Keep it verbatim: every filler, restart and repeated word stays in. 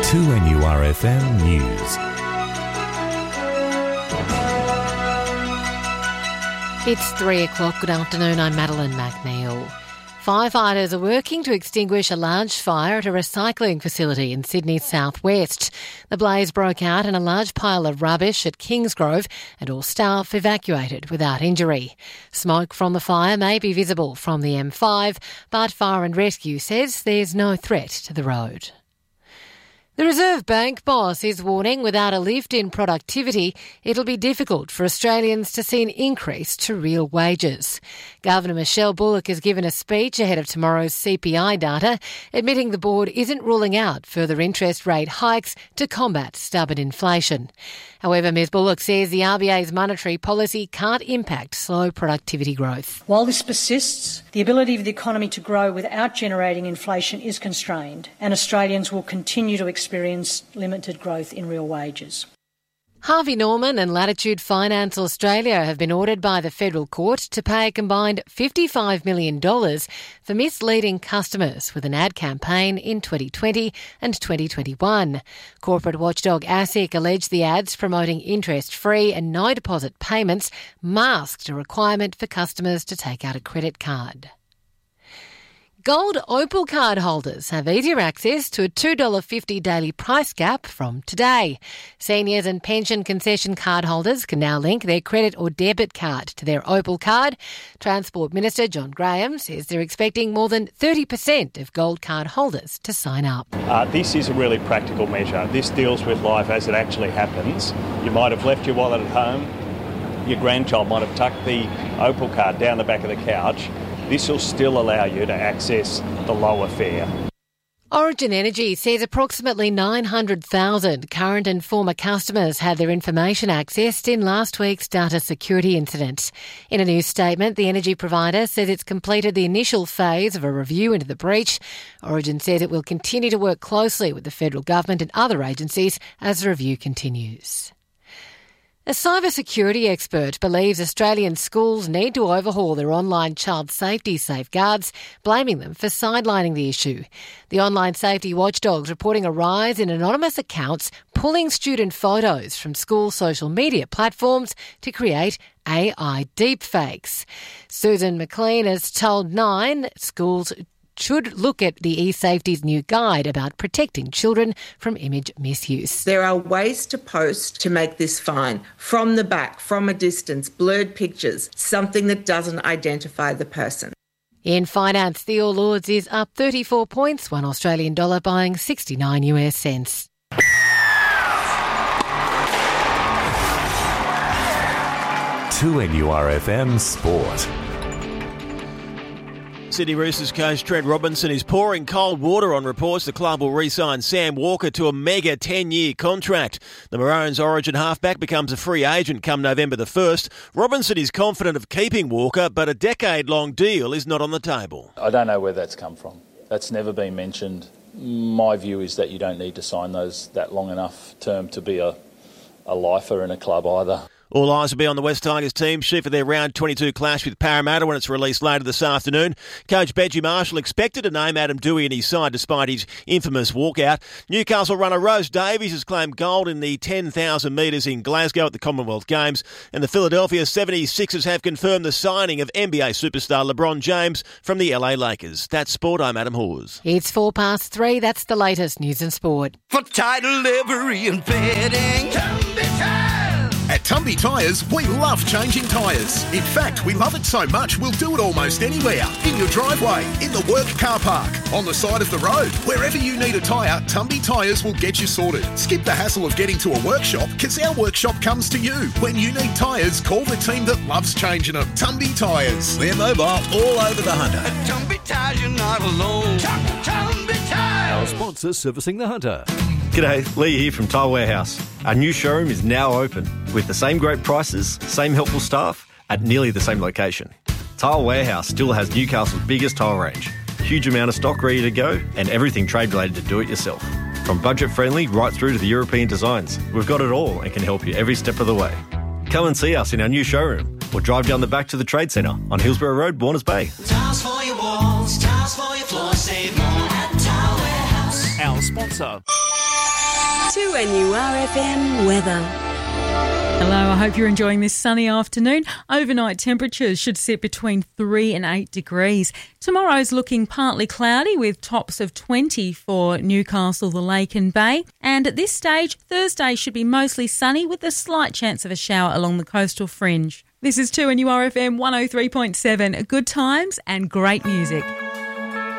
two N U R F M News. It's three o'clock. Good afternoon. I'm Madeline McNeil. Firefighters are working to extinguish a large fire at a recycling facility in Sydney's southwest. The blaze broke out in a large pile of rubbish at Kingsgrove and all staff evacuated without injury. Smoke from the fire may be visible from the M five, but Fire and Rescue says there's no threat to the road. The Reserve Bank boss is warning without a lift in productivity, it'll be difficult for Australians to see an increase to real wages. Governor Michelle Bullock has given a speech ahead of tomorrow's C P I data, admitting the board isn't ruling out further interest rate hikes to combat stubborn inflation. However, Ms Bullock says the R B A's monetary policy can't impact slow productivity growth. While this persists, the ability of the economy to grow without generating inflation is constrained, and Australians will continue to experience limited growth in real wages. Harvey Norman and Latitude Finance Australia have been ordered by the Federal Court to pay a combined fifty-five million dollars for misleading customers with an ad campaign in twenty twenty and twenty twenty-one. Corporate watchdog ASIC alleged the ads promoting interest-free and no-deposit payments masked a requirement for customers to take out a credit card. Gold Opal card holders have easier access to a two dollars fifty daily price gap from today. Seniors and pension concession card holders can now link their credit or debit card to their Opal card. Transport Minister John Graham says they're expecting more than thirty percent of gold card holders to sign up. Uh, this is a really practical measure. This deals with life as it actually happens. You might have left your wallet at home. Your grandchild might have tucked the Opal card down the back of the couch. This will still allow you to access the lower fare. Origin Energy says approximately nine hundred thousand current and former customers had their information accessed in last week's data security incident. In a new statement, the energy provider says it's completed the initial phase of a review into the breach. Origin says it will continue to work closely with the federal government and other agencies as the review continues. A cybersecurity expert believes Australian schools need to overhaul their online child safety safeguards, blaming them for sidelining the issue. The online safety watchdog's reporting a rise in anonymous accounts pulling student photos from school social media platforms to create A I deepfakes. Susan McLean has told Nine schools should look at the eSafety's new guide about protecting children from image misuse. There are ways to post to make this fine. From the back, from a distance, blurred pictures, something that doesn't identify the person. In finance, the All Ords is up thirty-four points, one Australian dollar buying sixty-nine US cents. two N U R F M Sport. Sydney Roosters coach Trent Robinson is pouring cold water on reports the club will re-sign Sam Walker to a mega ten-year contract. The Maroons' Origin halfback becomes a free agent come November the first. Robinson is confident of keeping Walker, but a decade-long deal is not on the table. I don't know where that's come from. That's never been mentioned. My view is that you don't need to sign those that long enough term to be a, a lifer in a club either. All eyes will be on the West Tigers team sheet for their round twenty-two clash with Parramatta when it's released later this afternoon. Coach Benji Marshall expected to name Adam Dewey in his side despite his infamous walkout. Newcastle runner Rose Davies has claimed gold in the ten thousand metres in Glasgow at the Commonwealth Games. And the Philadelphia seventy-sixers have confirmed the signing of N B A superstar LeBron James from the L A Lakers. That's sport. I'm Adam Hawes. It's four past three. That's the latest news and sport. For title, livery and bedding, Tumby Tires. At Tumby Tyres, we love changing tyres. In fact, we love it so much, we'll do it almost anywhere. In your driveway, in the work car park, on the side of the road. Wherever you need a tyre, Tumby Tyres will get you sorted. Skip the hassle of getting to a workshop, because our workshop comes to you. When you need tyres, call the team that loves changing them. Tumby Tyres. We're mobile all over the Hunter. At Tumby Tyres, you're not alone. Tumby Tyres. Our sponsor servicing the Hunter. G'day, Lee here from Tyre Warehouse. Our new showroom is now open with the same great prices, same helpful staff at nearly the same location. Tyre Warehouse still has Newcastle's biggest tile range, huge amount of stock ready to go and everything trade related to do it yourself. From budget friendly right through to the European designs, we've got it all and can help you every step of the way. Come and see us in our new showroom or drive down the back to the Trade Centre on Hillsborough Road, Warners Bay. Tiles for your walls, tiles for your floor, save more at Tyre Warehouse. Our sponsor. two N U R F M weather. Hello, I hope you're enjoying this sunny afternoon. Overnight temperatures should sit between three and eight degrees. Tomorrow's looking partly cloudy with tops of twenty for Newcastle, the Lake and Bay. And at this stage, Thursday should be mostly sunny with a slight chance of a shower along the coastal fringe. This is two N U R F M one oh three point seven. Good times and great music.